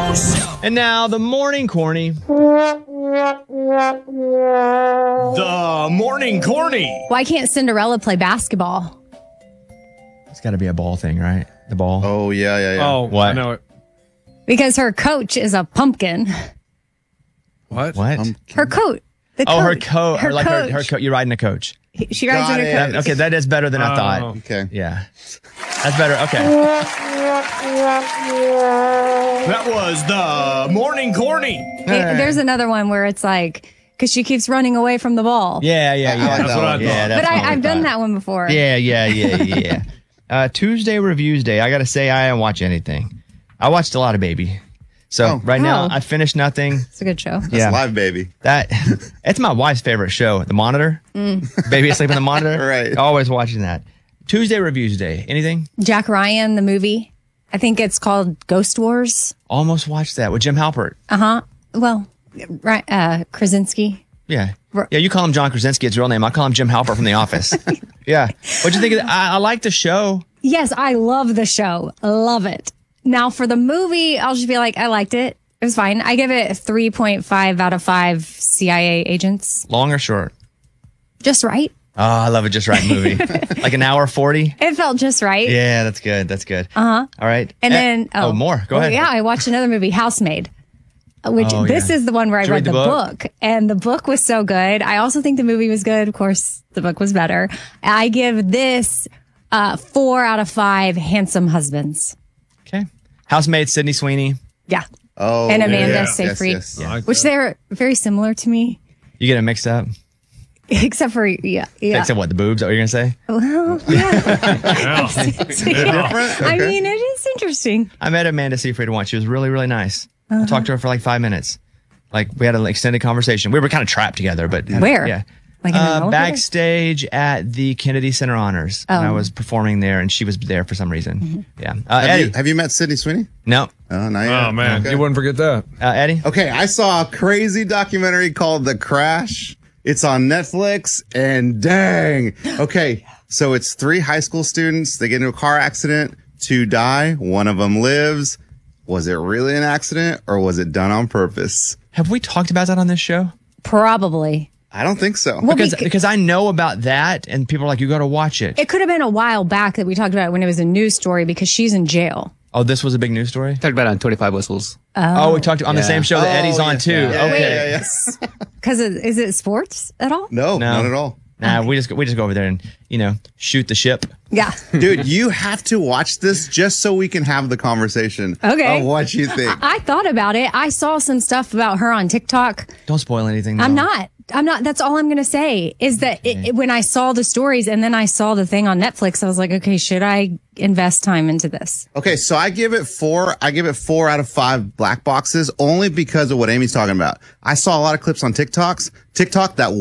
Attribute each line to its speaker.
Speaker 1: And now the morning corny.
Speaker 2: The morning corny.
Speaker 3: Why can't Cinderella play basketball?
Speaker 1: It's got to be a ball thing, right? The ball.
Speaker 4: Oh, yeah.
Speaker 2: Oh,
Speaker 1: What?
Speaker 2: I know it.
Speaker 3: Because her coach is a pumpkin.
Speaker 2: What?
Speaker 1: What?
Speaker 3: Her coat.
Speaker 1: Her coat.
Speaker 3: Her
Speaker 1: Like
Speaker 3: coach.
Speaker 1: her coat. You're riding a coach.
Speaker 3: She rides
Speaker 4: Got
Speaker 3: in her
Speaker 4: it.
Speaker 3: coach.
Speaker 1: Okay, that is better than I thought.
Speaker 4: Okay.
Speaker 1: Yeah. That's better. Okay.
Speaker 2: That was the morning corny.
Speaker 3: There's another one where it's like, because she keeps running away from the ball.
Speaker 1: Yeah.
Speaker 4: That's
Speaker 2: what I thought.
Speaker 1: Yeah,
Speaker 3: But
Speaker 1: that's what we
Speaker 3: I've done
Speaker 1: thought.
Speaker 3: that one before.
Speaker 1: Yeah. Tuesday Reviews Day. I got to say, I didn't watch anything. I watched a lot of Baby. So right now,
Speaker 3: Oh.
Speaker 1: I finished nothing.
Speaker 3: It's a good show.
Speaker 1: Yeah.
Speaker 4: Live, baby.
Speaker 1: It's my wife's favorite show. The Monitor. Baby asleep on the monitor.
Speaker 4: Right.
Speaker 1: Always watching that. Tuesday Reviews Day. Anything?
Speaker 3: Jack Ryan, the movie. I think it's called Ghost Wars.
Speaker 1: Almost watched that with Jim Halpert.
Speaker 3: Well, Krasinski.
Speaker 1: Yeah. Yeah, you call him John Krasinski. It's his real name. I call him Jim Halpert from The Office. Yeah. What'd you think of that? I like the show.
Speaker 3: Yes, I love the show. Love it. Now, for the movie, I'll just be like, I liked it. It was fine. I give it 3.5 out of 5 CIA agents.
Speaker 1: Long or short?
Speaker 3: Just right.
Speaker 1: Oh, I love a Just Right movie. Like an hour 40?
Speaker 3: It felt just right.
Speaker 1: Yeah, that's good. That's good. All right.
Speaker 3: And then,
Speaker 1: more. Go ahead.
Speaker 3: Yeah, I watched another movie, Housemaid. Which this is the one where I
Speaker 1: Did you
Speaker 3: read
Speaker 1: read
Speaker 3: the
Speaker 1: the
Speaker 3: book, and the book was so good. I also think the movie was good. Of course, the book was better. I give this 4 out of 5 handsome husbands.
Speaker 1: Okay. Housemaid, Sydney Sweeney.
Speaker 3: Yeah.
Speaker 4: Oh,
Speaker 3: And Amanda
Speaker 2: yeah.
Speaker 3: Seyfried,
Speaker 4: Yes.
Speaker 2: I like
Speaker 3: which
Speaker 2: that.
Speaker 3: they're very similar to me,
Speaker 1: You get it mixed up.
Speaker 3: except for yeah.
Speaker 1: Except what? The boobs? Is that what you're going to say?
Speaker 3: Well, yeah.
Speaker 2: Yeah.
Speaker 3: I mean, it is interesting.
Speaker 1: I met Amanda Seyfried once. She was really, really nice. I talked to her for like 5 minutes. Like we had an extended conversation. We were kind of trapped together, but
Speaker 3: Where?
Speaker 1: Yeah.
Speaker 3: Like in an elevator?
Speaker 1: Backstage at the Kennedy Center Honors. And I was performing there, and she was there for some reason. Yeah. Eddie.
Speaker 4: Have you met Sydney Sweeney?
Speaker 1: No.
Speaker 4: Oh, not yet.
Speaker 2: Oh, man.
Speaker 4: Okay.
Speaker 2: You wouldn't forget that.
Speaker 1: Eddie.
Speaker 4: Okay, I saw a crazy documentary called The Crash. It's on Netflix, and dang. Okay, so it's 3 high school students. They get into a car accident, 2 die, 1 of them lives. Was it really an accident, or was it done on purpose?
Speaker 1: Have we talked about that on this show?
Speaker 3: Probably.
Speaker 4: I don't think so.
Speaker 3: Well,
Speaker 1: Because I know about that, and people are like, you got to watch it.
Speaker 3: It could have been a while back that we talked about it when it was a news story because she's in jail.
Speaker 1: Oh, this was a big news story?
Speaker 5: Talked about it on 25 Whistles.
Speaker 1: Oh, we talked on the same show that Eddie's on,
Speaker 4: yes,
Speaker 1: too.
Speaker 4: yeah.
Speaker 1: Okay.
Speaker 4: Yeah.
Speaker 3: Because is it sports at all?
Speaker 4: No, not at all.
Speaker 1: Nah, we just go over there and, shoot the ship.
Speaker 3: Yeah.
Speaker 4: Dude, you have to watch this just so we can have the conversation
Speaker 3: Okay.
Speaker 4: of what you think.
Speaker 3: I thought about it. I saw some stuff about her on TikTok.
Speaker 1: Don't spoil anything. Though.
Speaker 3: I'm not. That's all I'm going to say is that when I saw the stories and then I saw the thing on Netflix, I was like, okay, should I invest time into this?
Speaker 4: Okay, so I give it 4 out of 5 black boxes only because of what Amy's talking about. I saw a lot of clips on TikTok that